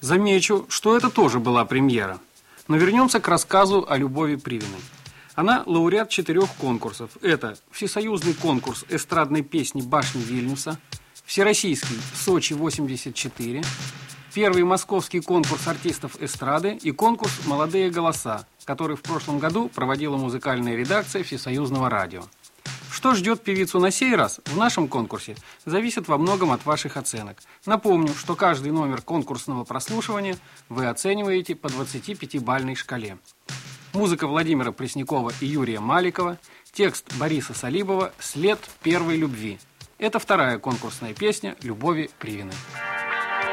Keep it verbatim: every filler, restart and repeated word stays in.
Замечу, что это тоже была премьера. Но вернемся к рассказу о Любови Привиной. Она лауреат четырех конкурсов. Это Всесоюзный конкурс эстрадной песни «Башни Вильнюса», Всероссийский «Сочи восемьдесят четыре», Первый московский конкурс артистов эстрады и конкурс «Молодые голоса», который в прошлом году проводила музыкальная редакция Всесоюзного радио. Что ждет певицу на сей раз в нашем конкурсе, зависит во многом от ваших оценок. Напомню, что каждый номер конкурсного прослушивания вы оцениваете по двадцатипятибалльной шкале. Музыка Владимира Преснякова и Юрия Маликова, текст Бориса Салибова «След первой любви». Это вторая конкурсная песня Любови Привиной.